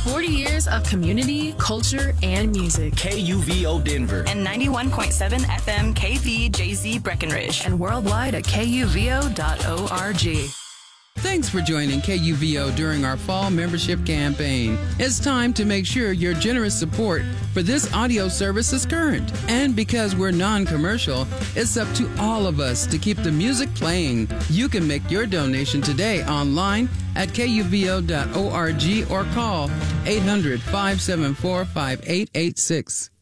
40 years of community, culture, and music. KUVO Denver. And 91.7 FM KVJZ Breckenridge. And worldwide at kuvo.org. Thanks for joining KUVO during our fall membership campaign. It's time to make sure your generous support for this audio service is current. And because we're non-commercial, it's up to all of us to keep the music playing. You can make your donation today online at kuvo.org or call 800-574-5886.